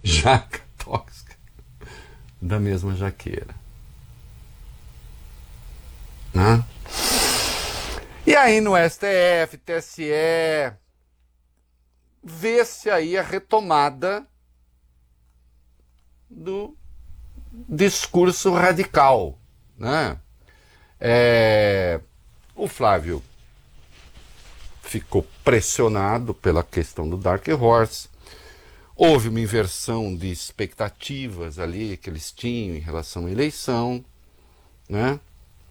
Jaca tóxica da mesma jaqueira. Né? E aí no STF, TSE, vê-se aí a retomada do discurso radical, né? O Flávio ficou pressionado pela questão do Dark Horse. Houve uma inversão de expectativas ali que eles tinham em relação à eleição, né?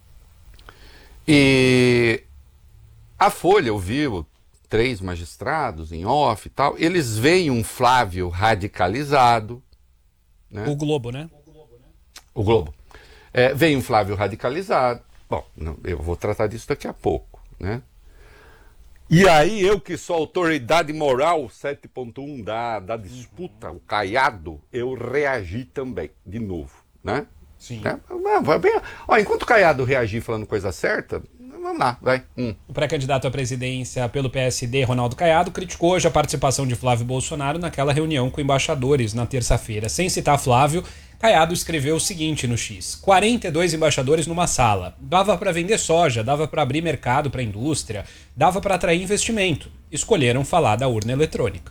E a Folha ouviu 3 magistrados em off e tal. Eles veem um Flávio radicalizado, né? O Globo, né? O Globo. Vem um Flávio radicalizado. Bom, eu vou tratar disso daqui a pouco, né? E aí eu que sou autoridade moral 7.1 da disputa, o Caiado, eu reagi também, de novo, né? Sim. Enquanto o Caiado reagir falando coisa certa, vamos lá, vai. O pré-candidato à presidência pelo PSD, Ronaldo Caiado, criticou hoje a participação de Flávio Bolsonaro naquela reunião com embaixadores na terça-feira. Sem citar Flávio, Caiado escreveu o seguinte no X: 42 embaixadores numa sala. Dava para vender soja, dava para abrir mercado para a indústria, dava para atrair investimento. Escolheram falar da urna eletrônica.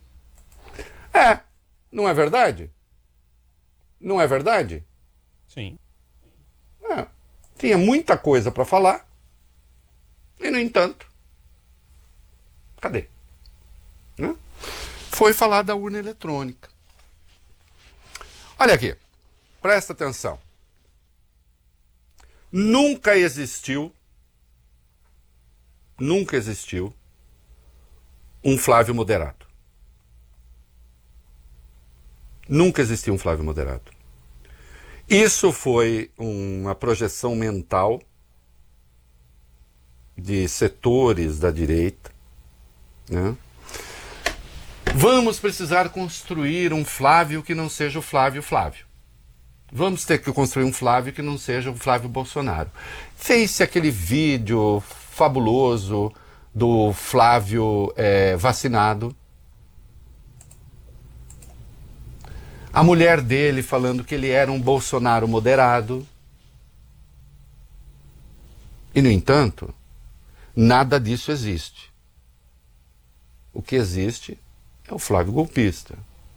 Não é verdade? Não é verdade? Sim. Tinha muita coisa para falar e, no entanto, cadê? Né? Foi falar da urna eletrônica. Olha aqui, presta atenção. Nunca existiu um Flávio moderado. Nunca existiu um Flávio moderado. Isso foi uma projeção mental de setores da direita, né? Vamos precisar construir um Flávio que não seja o Flávio. Vamos ter que construir um Flávio que não seja o Flávio Bolsonaro. Fez-se aquele vídeo fabuloso do Flávio vacinado. A mulher dele falando que ele era um Bolsonaro moderado. E, no entanto, nada disso existe. O que existe é o Flávio golpista.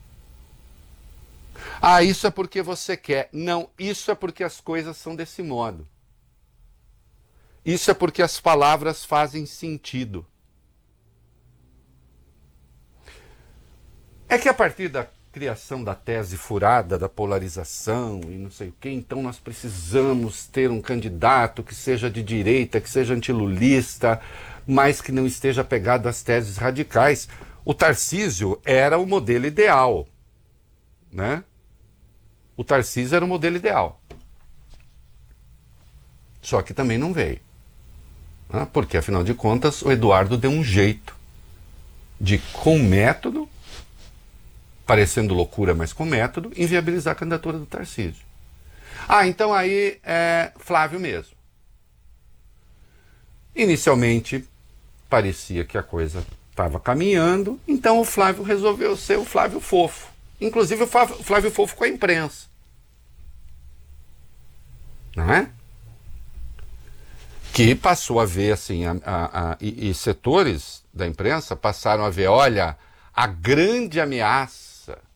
Isso é porque você quer. Não, isso é porque as coisas são desse modo. Isso é porque as palavras fazem sentido. É que a partir da criação da tese furada, da polarização e não sei o quê, então nós precisamos ter um candidato que seja de direita, que seja antilulista, mas que não esteja apegado às teses radicais. O Tarcísio era o modelo ideal, né? O Tarcísio era o modelo ideal. Só que também não veio. Né? Porque, afinal de contas, o Eduardo deu um jeito de, com método, parecendo loucura, mas com método, inviabilizar a candidatura do Tarcísio. Então aí é Flávio mesmo. Inicialmente, parecia que a coisa estava caminhando, então o Flávio resolveu ser o Flávio Fofo. Inclusive o Flávio Fofo com a imprensa. Não é? Que passou a ver, assim, e setores da imprensa passaram a ver, olha, a grande ameaça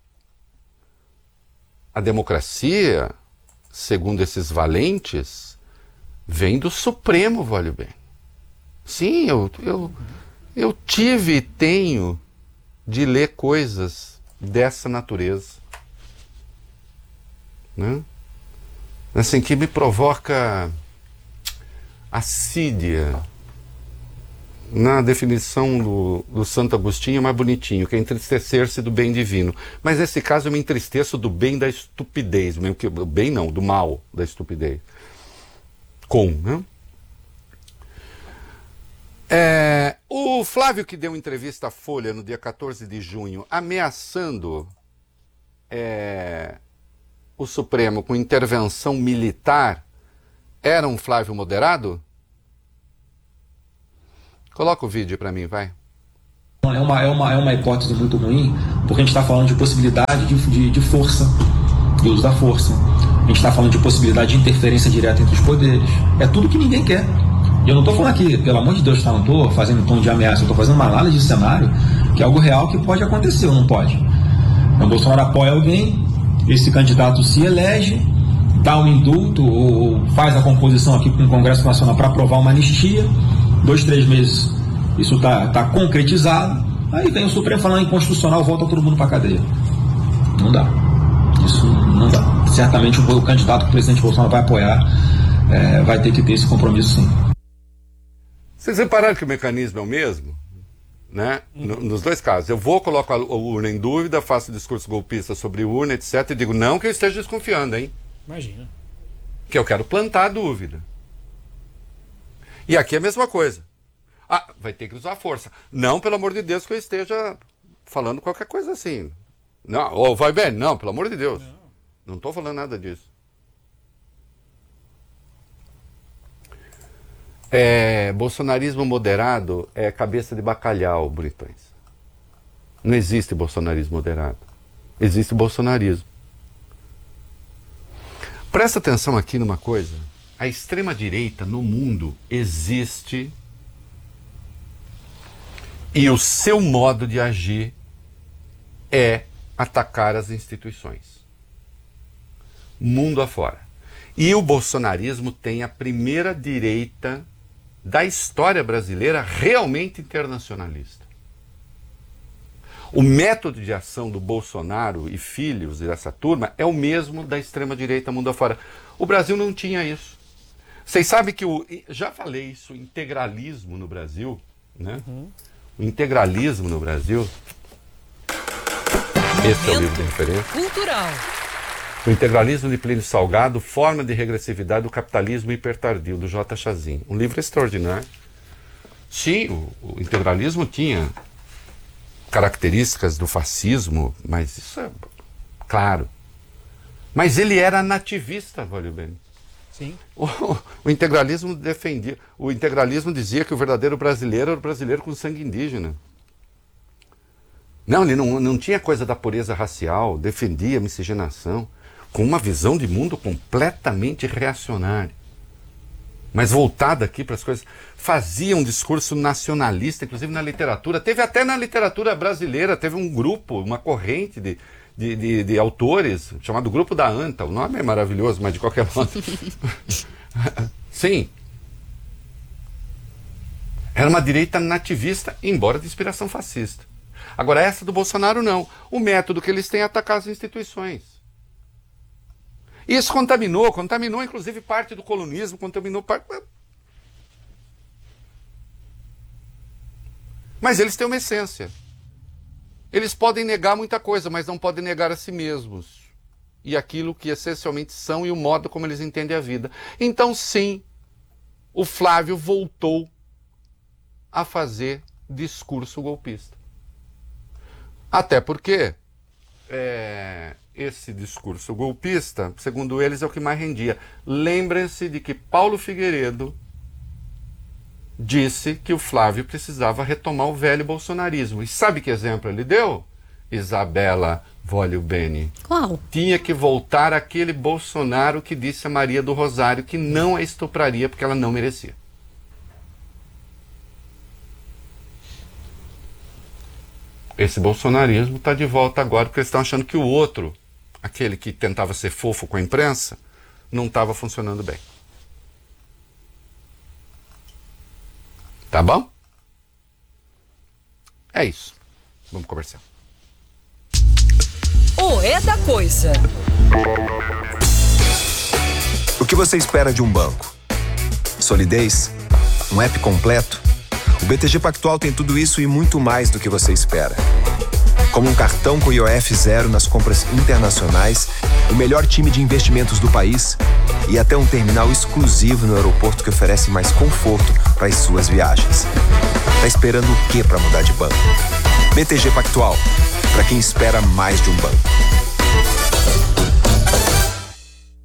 à democracia, segundo esses valentes, vem do Supremo, vale bem. Sim, eu tive e tenho de ler coisas dessa natureza, né? Assim, que me provoca assídia. Na definição do Santo Agostinho é mais bonitinho, que é entristecer-se do bem divino. Mas nesse caso eu me entristeço do bem da estupidez, mesmo que bem não, do mal da estupidez. Né? O Flávio, que deu entrevista à Folha no dia 14 de junho, ameaçando o Supremo com intervenção militar, era um Flávio moderado? Coloca o vídeo para mim, vai. É uma hipótese muito ruim, porque a gente está falando de possibilidade de força, de uso da força. A gente está falando de possibilidade de interferência direta entre os poderes. É tudo que ninguém quer. E eu não estou falando aqui, pelo amor de Deus, não estou fazendo tom de ameaça, eu estou fazendo uma análise de cenário que é algo real que pode acontecer ou não pode. Então, o Bolsonaro apoia alguém, esse candidato se elege, dá um indulto ou faz a composição aqui com o Congresso Nacional para aprovar uma anistia, 2, 3 meses isso está concretizado, aí vem o Supremo falando inconstitucional, volta todo mundo para a cadeia. Não dá. Isso não dá. Certamente o candidato que o presidente Bolsonaro vai apoiar vai ter que ter esse compromisso, sim. Vocês repararam que o mecanismo é o mesmo? Né? Nos dois casos. Eu vou, coloco a urna em dúvida, faço discurso golpista sobre urna, etc. E digo, não que eu esteja desconfiando, hein? Imagina. Que eu quero plantar a dúvida. E aqui é a mesma coisa. Ah, vai ter que usar a força. Não, pelo amor de Deus, que eu esteja falando qualquer coisa assim. Não, ou vai bem, não, pelo amor de Deus. Não estou falando nada disso. Bolsonarismo moderado é cabeça de bacalhau, Britões. Não existe bolsonarismo moderado. Existe bolsonarismo. Presta atenção aqui numa coisa. A extrema-direita no mundo existe e o seu modo de agir é atacar as instituições. Mundo afora. E o bolsonarismo tem a primeira direita da história brasileira realmente internacionalista. O método de ação do Bolsonaro e filhos dessa turma é o mesmo da extrema-direita mundo afora. O Brasil não tinha isso. Vocês sabem que já falei isso, o integralismo no Brasil, né? O integralismo no Brasil. Esse é o livro de referência. Cultural. O integralismo de Plínio Salgado, forma de regressividade do capitalismo hipertardio, do J. Chazin. Um livro extraordinário. Sim, o integralismo tinha características do fascismo, mas isso é claro. Mas ele era nativista, Valio Bene. Sim. O integralismo defendia. O integralismo dizia que o verdadeiro brasileiro era o brasileiro com sangue indígena. Não, ele não tinha coisa da pureza racial, defendia a miscigenação, com uma visão de mundo completamente reacionária. Mas voltada aqui para as coisas, fazia um discurso nacionalista, inclusive na literatura. Teve até na literatura brasileira, teve um grupo, uma corrente de autores, chamado Grupo da Anta. O nome é maravilhoso, mas de qualquer modo. Sim. Era uma direita nativista, embora de inspiração fascista. Agora, essa do Bolsonaro, não. O método que eles têm é atacar as instituições. Isso contaminou inclusive parte do colonismo, contaminou parte... Mas eles têm uma essência. Eles podem negar muita coisa, mas não podem negar a si mesmos. E aquilo que essencialmente são e o modo como eles entendem a vida. Então, sim, o Flávio voltou a fazer discurso golpista. Até porque esse discurso golpista, segundo eles, é o que mais rendia. Lembrem-se de que Paulo Figueiredo disse que o Flávio precisava retomar o velho bolsonarismo. E sabe que exemplo ele deu? Isabela Valio Bene. Qual? Tinha que voltar aquele Bolsonaro que disse a Maria do Rosário que não a estupraria porque ela não merecia. Esse bolsonarismo está de volta agora porque eles estão achando que o outro, aquele que tentava ser fofo com a imprensa, não estava funcionando bem. Tá bom? É isso. Vamos conversar. O É da Coisa. O que você espera de um banco? Solidez? Um app completo? O BTG Pactual tem tudo isso e muito mais do que você espera. Como um cartão com IOF zero nas compras internacionais, o melhor time de investimentos do país e até um terminal exclusivo no aeroporto que oferece mais conforto para as suas viagens. Tá esperando o quê para mudar de banco? BTG Pactual, para quem espera mais de um banco.